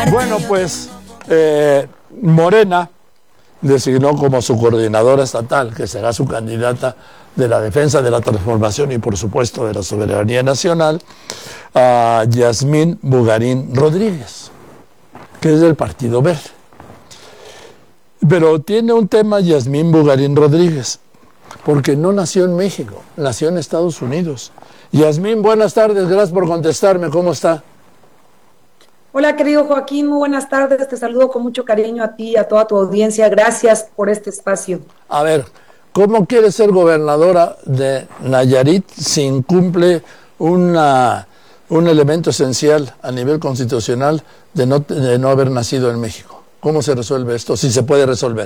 Bueno, pues Morena designó como su coordinadora estatal, que será su candidata de la defensa de la transformación y por supuesto de la soberanía nacional, a Yasmín Bugarín Rodríguez, que es del Partido Verde. Pero tiene un tema Yasmín Bugarín Rodríguez, porque no nació en México, nació en Estados Unidos. Yasmín, buenas tardes, gracias por contestarme, ¿cómo está? Hola, querido Joaquín, muy buenas tardes, te saludo con mucho cariño a ti y a toda tu audiencia, gracias por este espacio. A ver, ¿cómo quiere ser gobernadora de Nayarit si incumple un elemento esencial a nivel constitucional de no haber nacido en México? ¿Cómo se resuelve esto, si se puede resolver?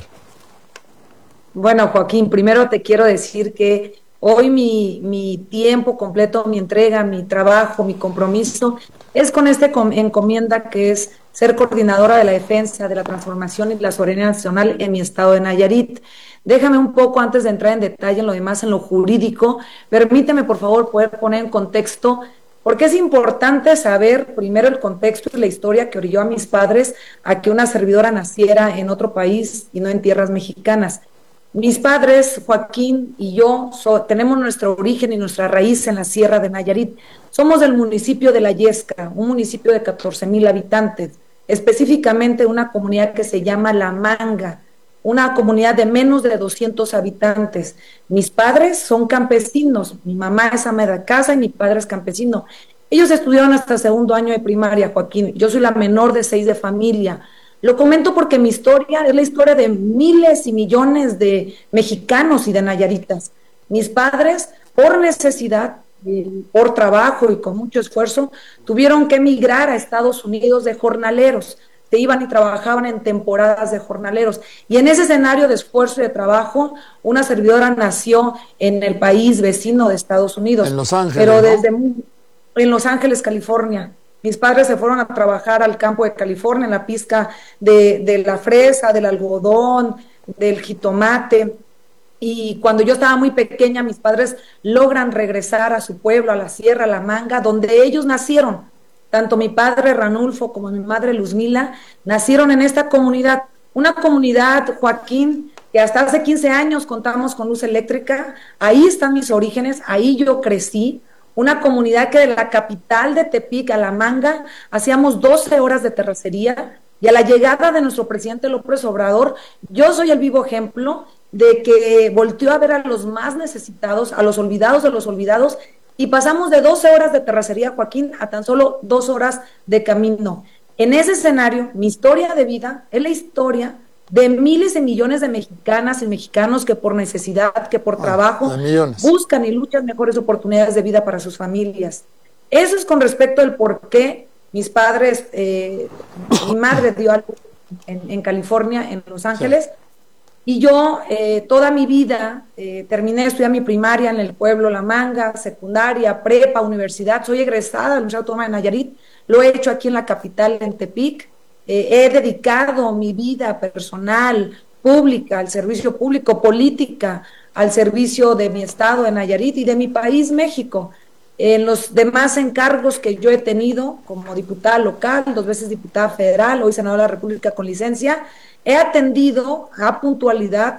Bueno, Joaquín, primero te quiero decir que hoy mi tiempo completo, mi entrega, mi trabajo, mi compromiso es con esta encomienda que es ser coordinadora de la defensa, de la transformación y la soberanía nacional en mi estado de Nayarit. Déjame un poco, antes de entrar en detalle en lo demás, en lo jurídico, permíteme por favor poder poner en contexto, porque es importante saber primero el contexto y la historia que orilló a mis padres a que una servidora naciera en otro país y no en tierras mexicanas. Mis padres, Joaquín y yo, tenemos nuestro origen y nuestra raíz en la Sierra de Nayarit. Somos del municipio de La Yesca, un municipio de 14,000 habitantes, específicamente una comunidad que se llama La Manga, una comunidad de menos de 200 habitantes. Mis padres son campesinos, mi mamá es ama de casa y mi padre es campesino. Ellos estudiaron hasta segundo año de primaria, Joaquín. Yo soy la menor de 6 de familia. Lo comento porque mi historia es la historia de miles y millones de mexicanos y de nayaritas. Mis padres, por necesidad, por trabajo y con mucho esfuerzo, tuvieron que emigrar a Estados Unidos de jornaleros. Se iban y trabajaban en temporadas de jornaleros. Y en ese escenario de esfuerzo y de trabajo, una servidora nació en el país vecino de Estados Unidos. En Los Ángeles, pero ¿no? En Los Ángeles, California. Mis padres se fueron a trabajar al campo de California, en la pizca de la fresa, del algodón, del jitomate. Y cuando yo estaba muy pequeña, mis padres logran regresar a su pueblo, a la Sierra, a La Manga, donde ellos nacieron. Tanto mi padre Ranulfo como mi madre Luzmila nacieron en esta comunidad. Una comunidad, Joaquín, que hasta hace 15 años contamos con luz eléctrica. Ahí están mis orígenes, ahí yo crecí. Una comunidad que de la capital de Tepic a La Manga hacíamos 12 horas de terracería, y a la llegada de nuestro presidente López Obrador, yo soy el vivo ejemplo de que volteó a ver a los más necesitados, a los olvidados de los olvidados, y pasamos de 12 horas de terracería, Joaquín, a tan solo 2 horas de camino. En ese escenario, mi historia de vida es la historia de miles y millones de mexicanas y mexicanos que por necesidad, que por trabajo, buscan y luchan mejores oportunidades de vida para sus familias. Eso es con respecto al por qué mis padres, mi madre dio algo en California, en Los Ángeles, y yo toda mi vida terminé, estudié mi primaria en el pueblo La Manga, secundaria, prepa, universidad, soy egresada de la Universidad Autónoma de Nayarit, lo he hecho aquí en la capital, en Tepic. He dedicado mi vida personal, pública, al servicio público, política, al servicio de mi estado de Nayarit y de mi país, México. En los demás encargos que yo he tenido como diputada local, 2 veces diputada federal, hoy senadora de la República con licencia, he atendido a puntualidad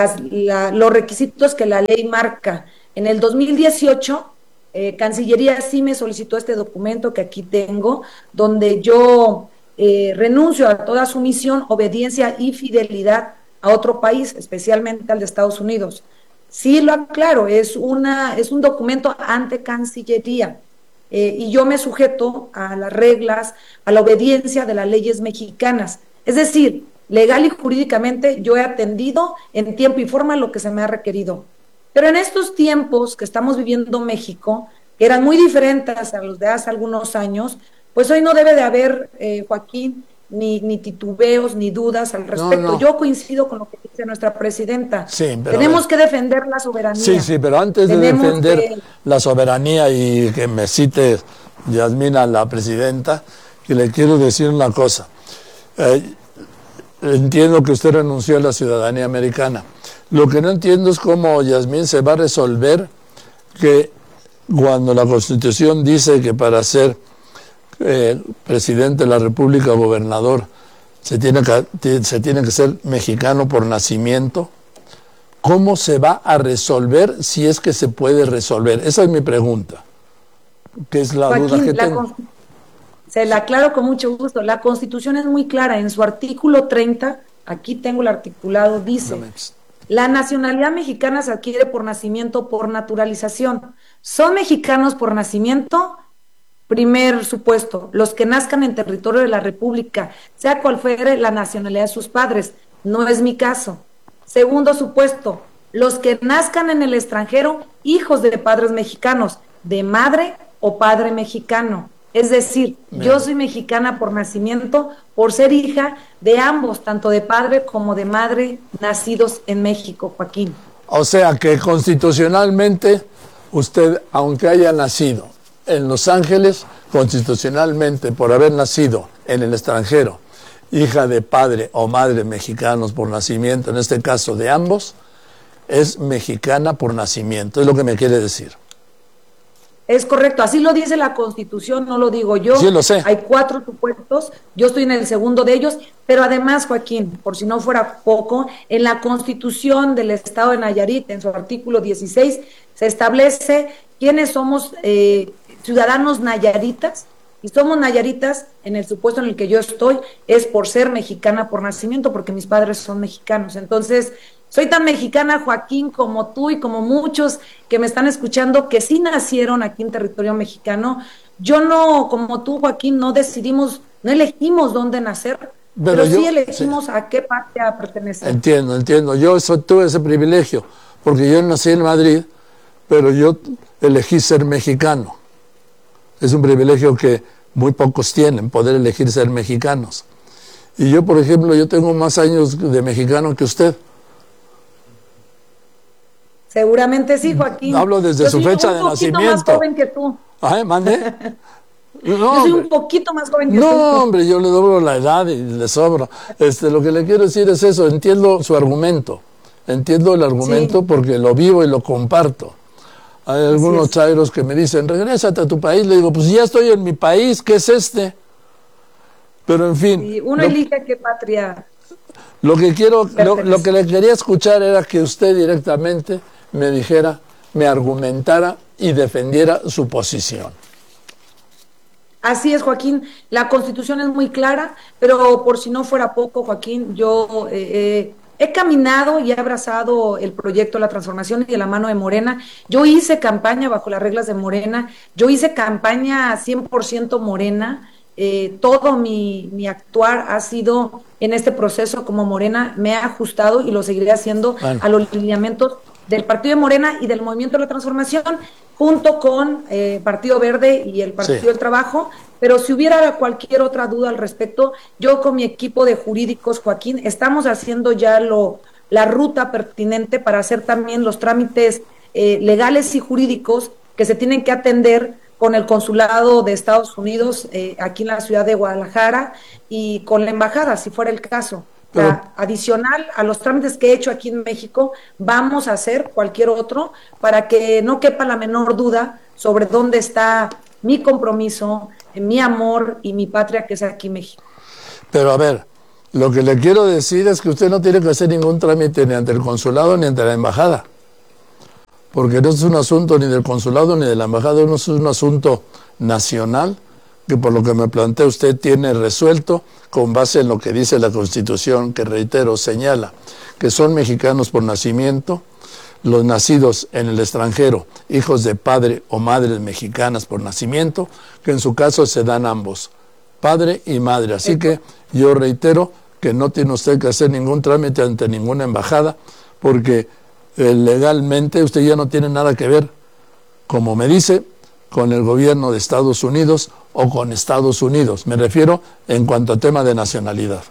los requisitos que la ley marca. En el 2018, Cancillería sí me solicitó este documento que aquí tengo, donde yo renuncio a toda sumisión, obediencia y fidelidad a otro país, especialmente al de Estados Unidos. Sí lo aclaro, es un documento ante Cancillería, y yo me sujeto a las reglas, a la obediencia de las leyes mexicanas. Es decir, legal y jurídicamente yo he atendido en tiempo y forma lo que se me ha requerido. Pero en estos tiempos que estamos viviendo México, que eran muy diferentes a los de hace algunos años, pues hoy no debe de haber, Joaquín, ni titubeos, ni dudas al respecto. No. Yo coincido con lo que dice nuestra presidenta. Sí, tenemos que defender la soberanía. Sí, pero antes de defender la soberanía y que me cite Yasmina, la presidenta, que le quiero decir una cosa. Entiendo que usted renunció a la ciudadanía americana. Lo que no entiendo es cómo, Yasmín, se va a resolver que cuando la Constitución dice que para ser presidente de la República, gobernador, se tiene que ser mexicano por nacimiento. ¿Cómo se va a resolver si es que se puede resolver? Esa es mi pregunta, que es la Joaquín, duda que tengo. Se la aclaro con mucho gusto. La Constitución es muy clara. En su artículo 30, aquí tengo el articulado, dice: la nacionalidad mexicana se adquiere por nacimiento o por naturalización. Son mexicanos por nacimiento. Primer supuesto, los que nazcan en territorio de la República, sea cual fuere la nacionalidad de sus padres. No es mi caso. Segundo supuesto, los que nazcan en el extranjero, hijos de padres mexicanos, de madre o padre mexicano. Es decir, yo soy mexicana por nacimiento, por ser hija de ambos, tanto de padre como de madre, nacidos en México, Joaquín. O sea que constitucionalmente usted, aunque haya nacido en Los Ángeles, constitucionalmente, por haber nacido en el extranjero, hija de padre o madre mexicanos por nacimiento, en este caso de ambos, es mexicana por nacimiento, es lo que me quiere decir. Es correcto, así lo dice la Constitución, no lo digo yo. Sí, lo sé. Hay 4 supuestos, yo estoy en el segundo de ellos, pero además, Joaquín, por si no fuera poco, en la Constitución del Estado de Nayarit, en su artículo 16, se establece quiénes somos ciudadanos nayaritas, y somos nayaritas, en el supuesto en el que yo estoy, es por ser mexicana por nacimiento, porque mis padres son mexicanos. Entonces, soy tan mexicana, Joaquín, como tú y como muchos que me están escuchando, que sí nacieron aquí en territorio mexicano. Yo no, como tú, Joaquín, no elegimos dónde nacer, pero sí elegimos a qué patria pertenecer. Entiendo. Yo tuve ese privilegio, porque yo nací en Madrid, pero yo elegí ser mexicano. Es un privilegio que muy pocos tienen, poder elegir ser mexicanos. Y yo, por ejemplo, yo tengo más años de mexicano que usted. Seguramente sí, Joaquín. Hablo desde su fecha de nacimiento. Yo soy un poquito más joven que tú. ¿Mande? No, yo soy un poquito más joven que tú. No, hombre, yo le doblo la edad y le sobro. Lo que le quiero decir es eso, entiendo su argumento. Entiendo el argumento porque lo vivo y lo comparto. Hay algunos chairos que me dicen, regrésate a tu país. Le digo, pues ya estoy en mi país, ¿qué es este? Pero en fin. Sí, uno elige a qué patria. Lo que le quería escuchar era que usted directamente me dijera, me argumentara y defendiera su posición. Así es, Joaquín. La Constitución es muy clara, pero por si no fuera poco, Joaquín, yo he caminado y he abrazado el proyecto de la transformación y de la mano de Morena. Yo hice campaña bajo las reglas de Morena, yo hice campaña 100% Morena. Todo mi actuar ha sido en este proceso como Morena, me he ajustado y lo seguiré haciendo a los lineamientos del Partido de Morena y del Movimiento de la Transformación, junto con Partido Verde y el Partido del Trabajo. Pero si hubiera cualquier otra duda al respecto, yo con mi equipo de jurídicos, Joaquín, estamos haciendo ya la ruta pertinente para hacer también los trámites legales y jurídicos que se tienen que atender con el Consulado de Estados Unidos aquí en la ciudad de Guadalajara y con la embajada, si fuera el caso. Adicional a los trámites que he hecho aquí en México, vamos a hacer cualquier otro para que no quepa la menor duda sobre dónde está mi compromiso, mi amor y mi patria, que es aquí México. Pero a ver, lo que le quiero decir es que usted no tiene que hacer ningún trámite ni ante el consulado ni ante la embajada, porque no es un asunto ni del consulado ni de la embajada, no es un asunto nacional que, por lo que me plantea usted, tiene resuelto con base en lo que dice la Constitución, que, reitero, señala que son mexicanos por nacimiento los nacidos en el extranjero, hijos de padre o madres mexicanas por nacimiento, que en su caso se dan ambos, padre y madre. Así que yo reitero que no tiene usted que hacer ningún trámite ante ninguna embajada, porque legalmente usted ya no tiene nada que ver, como me dice, con el gobierno de Estados Unidos o con Estados Unidos. Me refiero en cuanto a tema de nacionalidad.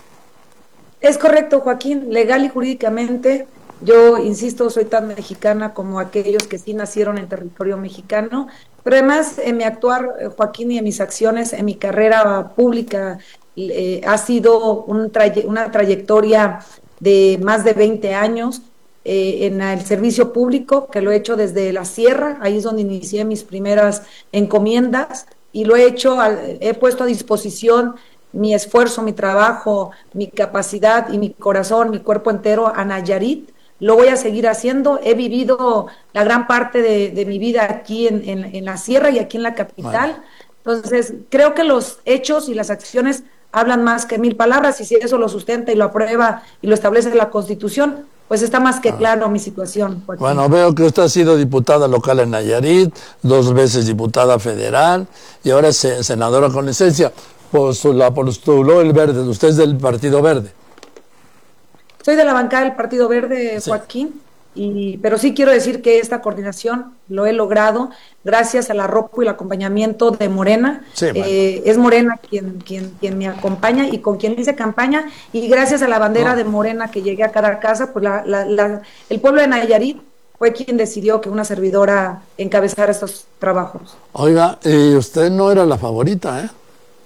Es correcto, Joaquín, legal y jurídicamente. Yo, insisto, soy tan mexicana como aquellos que sí nacieron en territorio mexicano, pero además en mi actuar, Joaquín, y en mis acciones, en mi carrera pública, ha sido una trayectoria de más de 20 años en el servicio público, que lo he hecho desde la sierra, ahí es donde inicié mis primeras encomiendas, y lo he hecho, he puesto a disposición mi esfuerzo, mi trabajo, mi capacidad y mi corazón, mi cuerpo entero a Nayarit. Lo voy a seguir haciendo. He vivido la gran parte de mi vida aquí en la sierra y aquí en la capital. Bueno. Entonces, creo que los hechos y las acciones hablan más que 1000 palabras, y si eso lo sustenta y lo aprueba y lo establece la Constitución, pues está más que claro mi situación, Joaquín. Bueno, veo que usted ha sido diputada local en Nayarit, 2 veces diputada federal y ahora es senadora con licencia. La postuló el Verde, usted es del Partido Verde. Soy de la bancada del Partido Verde, Joaquín, pero sí quiero decir que esta coordinación lo he logrado gracias al arropo y el acompañamiento de Morena. Sí, bueno. Es Morena quien me acompaña y con quien hice campaña, y gracias a la bandera de Morena que llegué a cada casa, pues el pueblo de Nayarit fue quien decidió que una servidora encabezara estos trabajos. Oiga, y usted no era la favorita, ¿eh?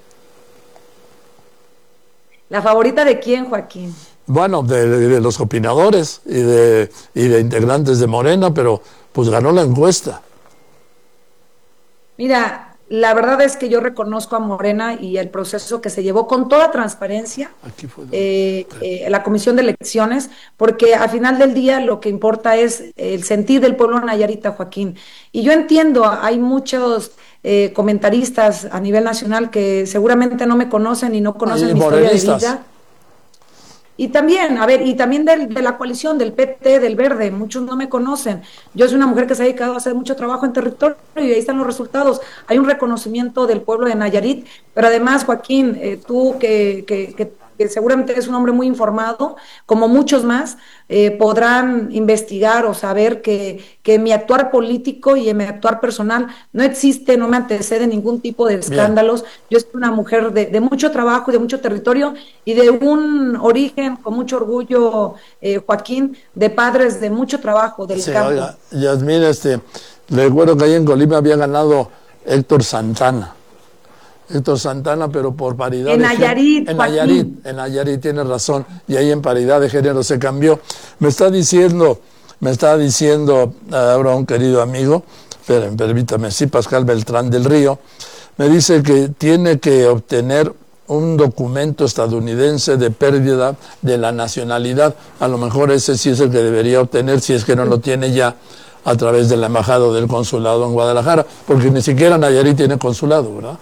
¿La favorita de quién, Joaquín? Bueno, de los opinadores y de integrantes de Morena, pero pues ganó la encuesta. Mira, la verdad es que yo reconozco a Morena y el proceso que se llevó con toda transparencia, la Comisión de Elecciones, porque al final del día lo que importa es el sentir del pueblo nayarita, Joaquín. Y yo entiendo, hay muchos comentaristas a nivel nacional que seguramente no me conocen y no conocen mi historia de vida. Y también, y también de la coalición, del PT, del Verde, muchos no me conocen. Yo soy una mujer que se ha dedicado a hacer mucho trabajo en territorio y ahí están los resultados. Hay un reconocimiento del pueblo de Nayarit, pero además, Joaquín, tú que seguramente eres un hombre muy informado, como muchos más, podrán investigar o saber que mi actuar político y en mi actuar personal no existe, no me antecede ningún tipo de escándalos. Bien. Yo soy una mujer de mucho trabajo y de mucho territorio y de un origen con mucho orgullo, Joaquín, de padres de mucho trabajo del campo. Oiga, Yasmín, recuerdo que ahí en Colima había ganado Héctor Santana, pero por paridad en Nayarit, en Nayarit tiene razón, y ahí en paridad de género se cambió. Me está diciendo ahora un querido amigo, permítame, sí, Pascal Beltrán del Río, me dice que tiene que obtener un documento estadounidense de pérdida de la nacionalidad. A lo mejor ese sí es el que debería obtener, si es que no lo tiene ya, a través de la embajada o del consulado en Guadalajara, porque ni siquiera Nayarit tiene consulado, ¿verdad?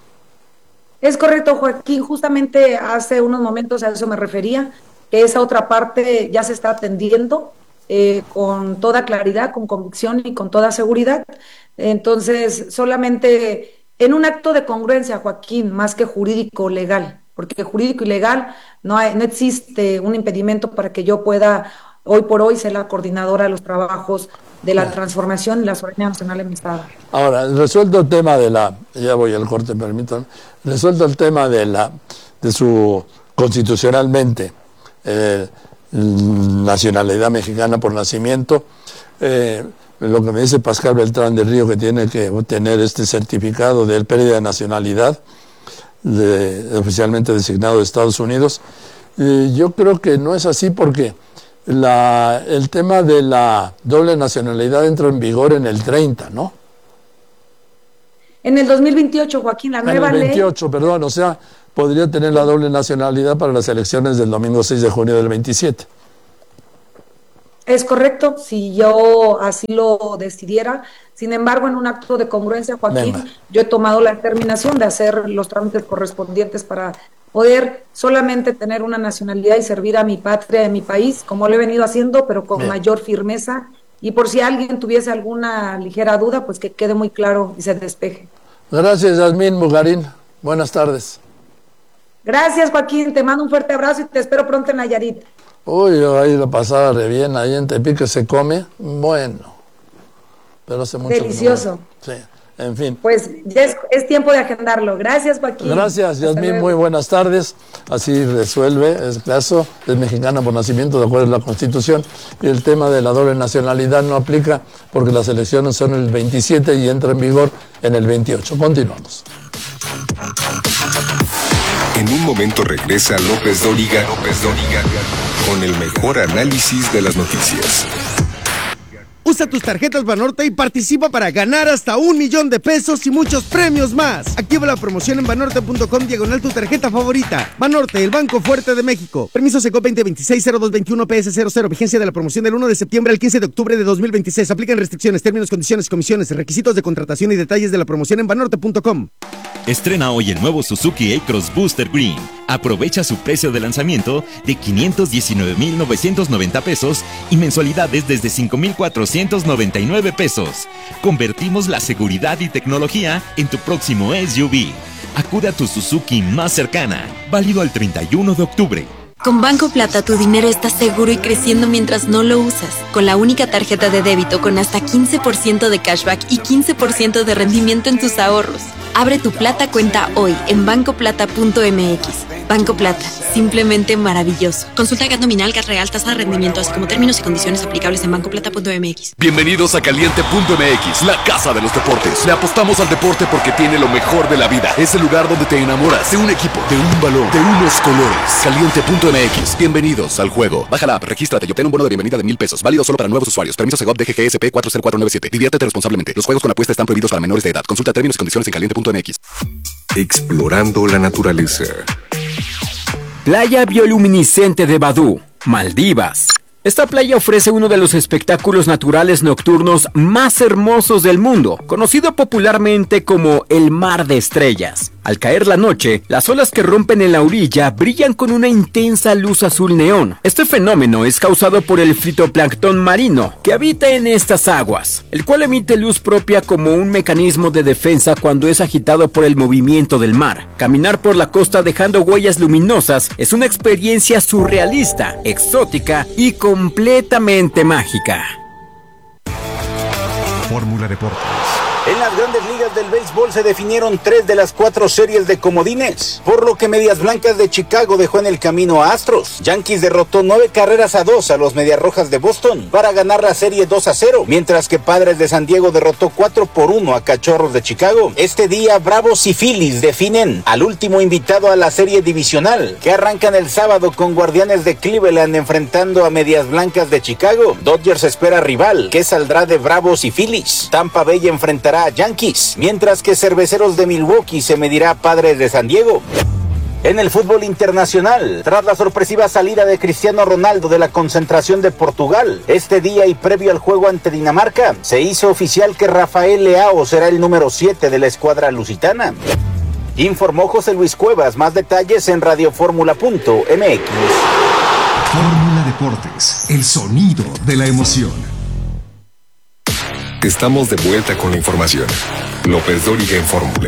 Es correcto, Joaquín, justamente hace unos momentos a eso me refería, que esa otra parte ya se está atendiendo con toda claridad, con convicción y con toda seguridad. Entonces, solamente en un acto de congruencia, Joaquín, más que jurídico legal, porque jurídico y legal no existe un impedimento para que yo pueda hoy por hoy ser la coordinadora de los trabajos de la transformación y la soberanía nacional en mi estado. Ahora, resuelto el tema ya voy al corte, permítanme, resuelto el tema de su constitucionalmente nacionalidad mexicana por nacimiento, lo que me dice Pascal Beltrán del Río, que tiene que obtener este certificado de pérdida de nacionalidad oficialmente designado de Estados Unidos, yo creo que no es así, porque el tema de la doble nacionalidad entró en vigor en el 30, ¿no? En el 2028, Joaquín, la nueva ley. En el 28, perdón, o sea, podría tener la doble nacionalidad para las elecciones del domingo 6 de junio del 27. Es correcto, si yo así lo decidiera. Sin embargo, en un acto de congruencia, Joaquín, yo he tomado la determinación de hacer los trámites correspondientes para poder solamente tener una nacionalidad y servir a mi patria, a mi país, como lo he venido haciendo, pero con mayor firmeza. Y por si alguien tuviese alguna ligera duda, pues que quede muy claro y se despeje. Gracias, Yasmín Mugarín. Buenas tardes. Gracias, Joaquín. Te mando un fuerte abrazo y te espero pronto en Nayarit. Uy, ahí lo pasaba re bien, ahí en Tepic se come, bueno, pero hace mucho. Delicioso. Que no. Sí, en fin. Pues ya es tiempo de agendarlo. Gracias, Joaquín. Gracias, Yasmín, muy buenas tardes. Así resuelve el caso, es mexicana por nacimiento, de acuerdo a la Constitución, y el tema de la doble nacionalidad no aplica porque las elecciones son el 27 y entra en vigor en el 28. Continuamos. En un momento regresa López Dóriga con el mejor análisis de las noticias. Usa tus tarjetas Banorte y participa para ganar hasta 1 millón de pesos y muchos premios más. Activa la promoción en banorte.com/, tu tarjeta favorita. Banorte, el Banco Fuerte de México. Permiso Secop 2026-0221 PS00. Vigencia de la promoción del 1 de septiembre al 15 de octubre de 2026. Aplican restricciones, términos, condiciones, comisiones, requisitos de contratación y detalles de la promoción en banorte.com. Estrena hoy el nuevo Suzuki A-Cross Booster Green. Aprovecha su precio de lanzamiento de 519,990 pesos y mensualidades desde 5,499 pesos. Convertimos la seguridad y tecnología en tu próximo SUV. Acude a tu Suzuki más cercana. Válido al 31 de octubre. Con Banco Plata tu dinero está seguro y creciendo mientras no lo usas. Con la única tarjeta de débito con hasta 15% de cashback y 15% de rendimiento en tus ahorros. Abre tu Plata cuenta hoy en bancoplata.mx. Banco Plata, simplemente maravilloso. Consulta GAT nominal, GAT real, tasa de rendimiento, así como términos y condiciones aplicables en bancoplata.mx. Bienvenidos a Caliente.mx, la casa de los deportes. Le apostamos al deporte porque tiene lo mejor de la vida. Es el lugar donde te enamoras de un equipo, de un balón, de unos colores. Caliente.mx, bienvenidos al juego. Baja la app, regístrate y obtén un bono de bienvenida de 1,000 pesos. Válido solo para nuevos usuarios. Permiso Segov DGGSP 40497. Diviértete responsablemente. Los juegos con apuesta están prohibidos para menores de edad. Consulta términos y condiciones en Caliente.mx. Explorando la naturaleza. Playa bioluminiscente de Badú, Maldivas. Esta playa ofrece uno de los espectáculos naturales nocturnos más hermosos del mundo, conocido popularmente como el Mar de Estrellas. Al caer la noche, las olas que rompen en la orilla brillan con una intensa luz azul neón. Este fenómeno es causado por el fitoplancton marino que habita en estas aguas, el cual emite luz propia como un mecanismo de defensa cuando es agitado por el movimiento del mar. Caminar por la costa dejando huellas luminosas es una experiencia surrealista, exótica y completamente mágica. Fórmula Deportes. En las grandes ligas del béisbol se definieron 3 de las 4 series de comodines, por lo que Medias Blancas de Chicago dejó en el camino a Astros. Yankees derrotó 9-2 a los Medias Rojas de Boston para ganar la serie 2-0, mientras que Padres de San Diego derrotó 4-1 a Cachorros de Chicago. Este día Bravos y Phillies definen al último invitado a la serie divisional, que arrancan el sábado con Guardianes de Cleveland enfrentando a Medias Blancas de Chicago. Dodgers espera rival, que saldrá de Bravos y Phillies. Tampa Bay enfrentará a Yankees, mientras que Cerveceros de Milwaukee se medirá a Padres de San Diego. En el fútbol internacional, tras la sorpresiva salida de Cristiano Ronaldo de la concentración de Portugal, este día y previo al juego ante Dinamarca, se hizo oficial que Rafael Leao será el número 7 de la escuadra lusitana. Informó José Luis Cuevas. Más detalles en radioformula.mx. Fórmula Deportes, el sonido de la emoción. Estamos de vuelta con la información. López Dóriga en Fórmula.